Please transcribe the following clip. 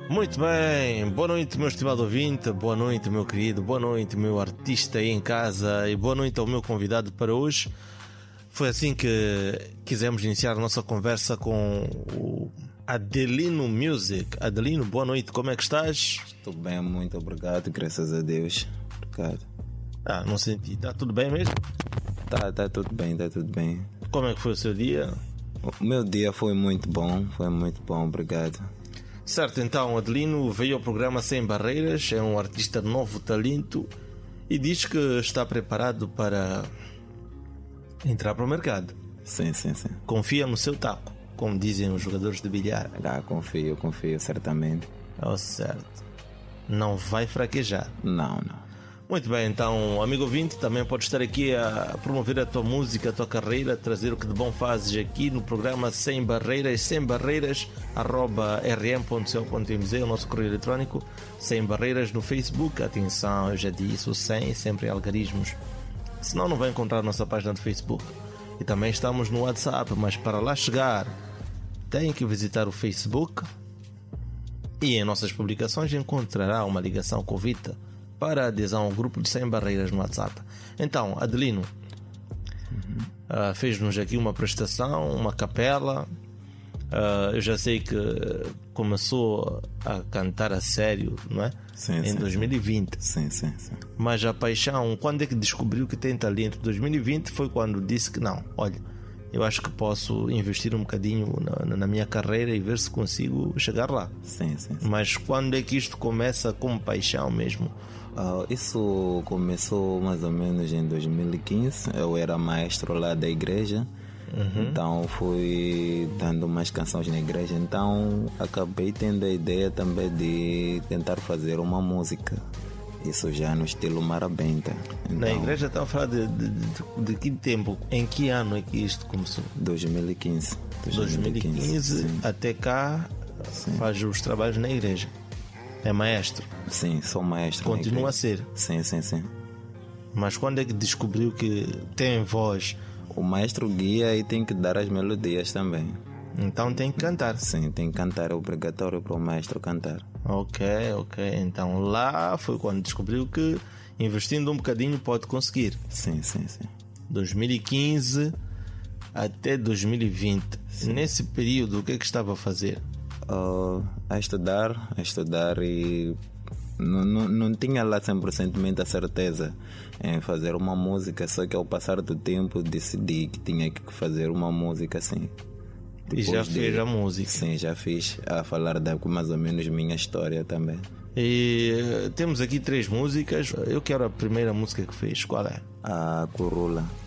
Muito bem, boa noite meu estimado ouvinte, boa noite meu querido, boa noite meu artista aí em casa e boa noite ao meu convidado para hoje. Foi assim que quisemos iniciar a nossa conversa com o Adelino Music. Adelino, boa noite, como é que estás? Estou bem, muito obrigado, graças a Deus. Obrigado. Não senti, está tudo bem mesmo? Tá tudo bem, tá tudo bem. Como é que foi o seu dia? O meu dia foi muito bom, obrigado. Certo, então Adelino veio ao programa Sem Barreiras, é um artista de novo talento e diz que está preparado para entrar para o mercado. Sim. Confia no seu taco, como dizem os jogadores de bilhar. Confio, certamente. Certo. Não vai fraquejar. Não. Muito bem, então, amigo ouvinte, também pode estar aqui a promover a tua música, a tua carreira, trazer o que de bom fazes aqui no programa Sem Barreiras, sembarreiras@rm.co.mz, o nosso correio eletrónico, Sem Barreiras no Facebook. Atenção, eu já disse, o sem, sempre algarismos. Senão não vai encontrar a nossa página do Facebook. E também estamos no WhatsApp, mas para lá chegar, tem que visitar o Facebook e em nossas publicações encontrará uma ligação convite para adesão ao grupo de Sem Barreiras no WhatsApp. Então, Adelino, fez-nos aqui uma prestação, uma capela. Eu já sei que começou a cantar a sério, não é? Em 2020. Sim. Mas a paixão, quando é que descobriu que tem talento? 2020 foi quando disse que não, olha, eu acho que posso investir um bocadinho na minha carreira e ver se consigo chegar lá. Sim. Mas quando é que isto começa como paixão mesmo? Isso começou mais ou menos em 2015. Eu era maestro lá da igreja. Então fui dando umas canções na igreja. Então acabei tendo a ideia também de tentar fazer uma música. Isso já no estilo marabenta. Então, na igreja estão a falar de que tempo? Em que ano é que isto começou? 2015. 2015 até cá. Sim. Faz os trabalhos na igreja. É maestro? Sim, sou maestro. Continua a ser? Sim. Mas quando é que descobriu que tem voz? O maestro guia e tem que dar as melodias também. Então tem que cantar? Sim, tem que cantar, é obrigatório para o maestro cantar. Ok. Então lá foi quando descobriu que investindo um bocadinho pode conseguir. Sim. 2015 até 2020. Sim. Nesse período, o que é que estava a fazer? A estudar e não tinha lá 100% a certeza em fazer uma música, só que ao passar do tempo decidi que tinha que fazer uma música assim. E já fez a música? Sim, já fiz, a falar mais ou menos minha história também. E temos aqui 3 músicas. Eu quero a primeira música que fez, qual é? A Curula.